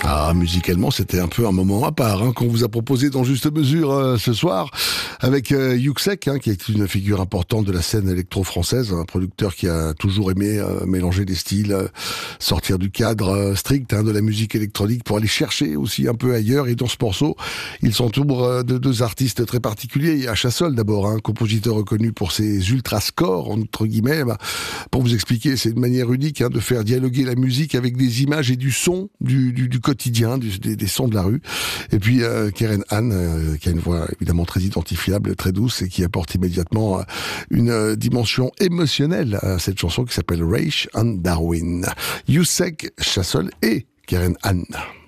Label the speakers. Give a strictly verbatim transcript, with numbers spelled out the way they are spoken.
Speaker 1: Ah, musicalement, c'était un peu un moment à part hein, qu'on vous a proposé dans Juste Mesure euh, ce soir avec euh, Yuxek, hein, qui est une figure importante de la scène électro-française, un producteur qui a toujours aimé euh, mélanger les styles, euh, sortir du cadre euh, strict hein, de la musique électronique pour aller chercher aussi un peu ailleurs. Et dans ce morceau, il s'entoure euh, de deux artistes très particuliers. Il y a Chassol d'abord, un hein, compositeur reconnu pour ses ultra-scores, entre guillemets. Bah, pour vous expliquer, c'est une manière unique hein, de faire dialoguer la musique avec des images et du son du, du, du quotidien, du, des, des sons de la rue. Et puis euh, Keren Han, euh, qui a une voix évidemment très identifiable, très douce et qui apporte immédiatement euh, une euh, dimension émotionnelle à cette chanson qui s'appelle Reich and Darwin. Youssek Chassol et Keren Han.